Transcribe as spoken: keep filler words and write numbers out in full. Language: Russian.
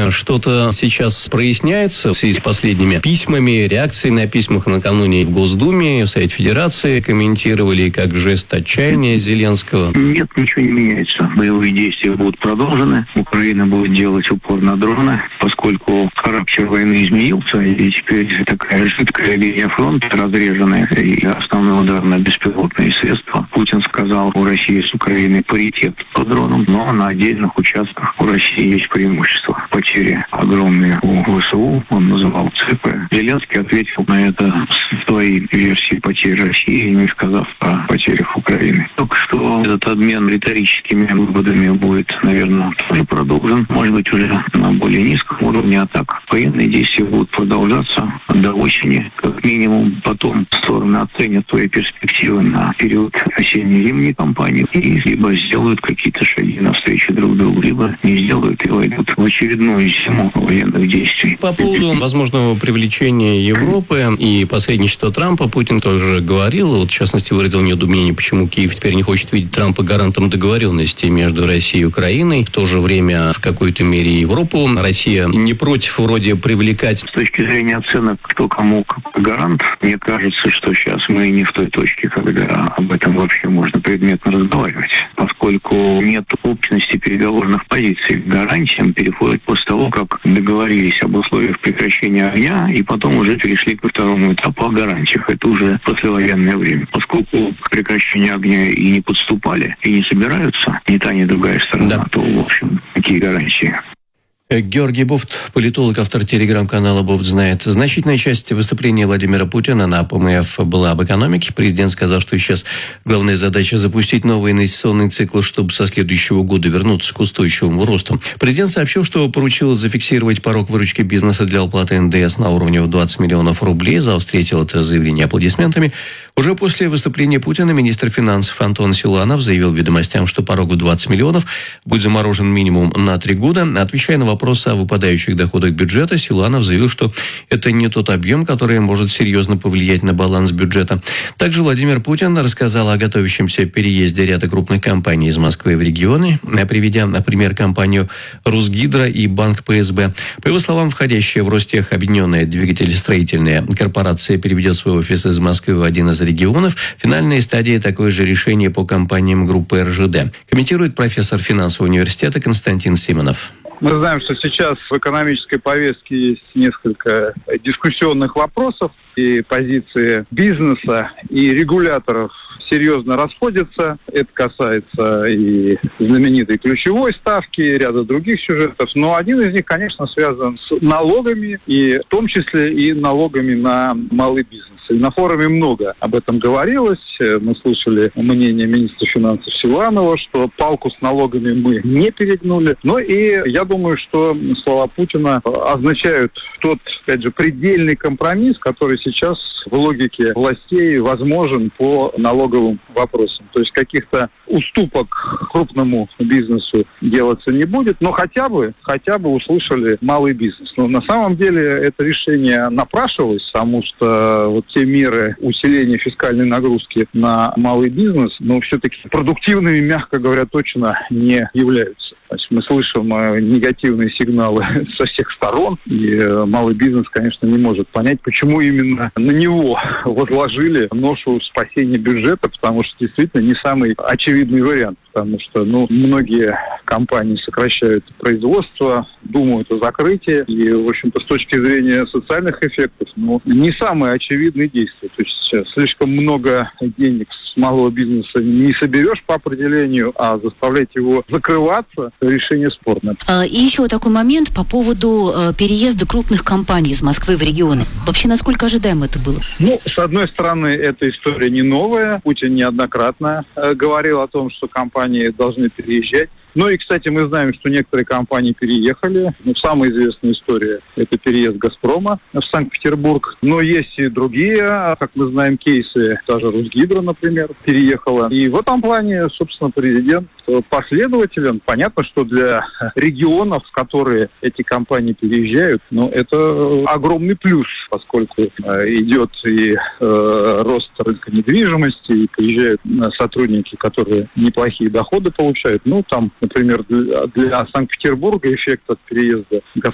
Что-то сейчас проясняется в связи с последними письмами, реакцией на письмах накануне в Госдуме, в Совете Федерации комментировали как жест отчаяния Зеленского? Нет, ничего не меняется. Боевые действия будут продолжены. Украина будет делать упор на дроны, поскольку характер войны изменился, и теперь такая жидкая линия фронта, разреженная, и основные ударные беспилотные средства. Путин сказал, у России с Украиной паритет по дронам, но на отдельных участках у России есть преимущество. Потери огромные у ВСУ, он называл цифры. Зеленский ответил на это в своей версии потерь России, не сказав о потерях Украины. Только что этот обмен риторическими выводами будет, наверное, тоже продолжен. Может быть, уже на более низком уровне, а так военные действия будут продолжаться до осени, как минимум. Потом стороны оценят свои перспективы на период осенне-зимней кампании и либо сделают какие-то шаги навстречу друг другу, либо не сделают и войдут в очередную зиму военных действий. По поводу возможного привлечения Европы и посредничества Трампа Путин тоже говорил, вот в частности выразил недоумение, почему Киев теперь не хочет видеть Трампа гарантом договоренности между Россией и Украиной. В то же время в какой-то мере Европу Россия не против вроде привлекать. С точки зрения оценок, кто кому какой гарант, мне кажется, что сейчас мы не в той точке, когда об этом вообще можно предметно разговаривать, поскольку нет общности переговорных позиций. К гарантиям переходят после того, как договорились об условиях прекращения огня, и потом уже перешли ко второму этапу о гарантиях. Это уже послевоенное время. Поскольку к прекращению огня и не подступали, и не собираются ни та, ни другая сторона, да. то, в общем, какие гарантии? Георгий Бофт, политолог, автор телеграм-канала «Бофт знает». Значительная часть выступления Владимира Путина на ПМФ была об экономике. Президент сказал, что сейчас главная задача запустить новый инвестиционный цикл, чтобы со следующего года вернуться к устойчивому росту. Президент сообщил, что поручил зафиксировать порог выручки бизнеса для уплаты эн дэ эс на уровне в двадцать миллионов рублей. Зал встретил это заявление аплодисментами. Уже после выступления Путина министр финансов Антон Силуанов заявил «Ведомостям», что порог в двадцать миллионов будет заморожен минимум на три года. Отвечая на вопрос о выпадающих доходах бюджета, Силуанов заявил, что это не тот объем, который может серьезно повлиять на баланс бюджета. Также Владимир Путин рассказал о готовящемся переезде ряда крупных компаний из Москвы в регионы, приведя, например, компанию «Русгидро» и банк пэ эс бэ. По его словам, входящая в Ростех объединенная двигателестроительная корпорация переведет свой офис из Москвы в один из регионов. Финальная стадия такое же решение по компаниям группы эр жэ дэ. Комментирует профессор финансового университета Константин Симонов. Мы знаем, что сейчас в экономической повестке есть несколько дискуссионных вопросов, и позиции бизнеса и регуляторов серьезно расходятся. Это касается и знаменитой ключевой ставки, и ряда других сюжетов. Но один из них, конечно, связан с налогами, и в том числе и налогами на малый бизнес. И на форуме много об этом говорилось. Мы слышали мнение министра финансов Силуанова, что палку с налогами мы не перегнули. Но и я думаю, что слова Путина означают тот, опять же, предельный компромисс, который сейчас в логике властей возможен по налоговым вопросам. То есть каких-то уступок крупному бизнесу делаться не будет, но хотя бы, хотя бы услышали малый бизнес. Но на самом деле это решение напрашивалось, потому что вот те меры усиления фискальной нагрузки на малый бизнес, но все-таки продуктивными, мягко говоря, точно не являются. Значит, мы слышим э, негативные сигналы со всех сторон, и э, малый бизнес, конечно, не может понять, почему именно на него возложили ношу спасения бюджета, потому что действительно не самый очевидный вариант, потому что ну, многие компании сокращают производство, думают о закрытии, и, в общем-то, с точки зрения социальных эффектов, ну, не самые очевидные действия. То есть слишком много денег с малого бизнеса не соберешь по определению, а заставлять его закрываться – решение спорное. И еще такой момент по поводу переезда крупных компаний из Москвы в регионы. Вообще, насколько ожидаемо это было? Ну, с одной стороны, эта история не новая. Путин неоднократно говорил о том, что компании должны переезжать. Ну и, кстати, мы знаем, что некоторые компании переехали. Ну, самая известная история – это переезд «Газпрома» в Санкт-Петербург. Но есть и другие, как мы знаем, кейсы. Даже «Русгидро», например, переехала. И в этом плане, собственно, президент последователен. Понятно, что для регионов, в которые эти компании переезжают, ну, это огромный плюс, поскольку э, идет и э, рост рынка недвижимости, и приезжают сотрудники, которые неплохие доходы получают. Ну, там, например, для, для Санкт-Петербурга эффект от переезда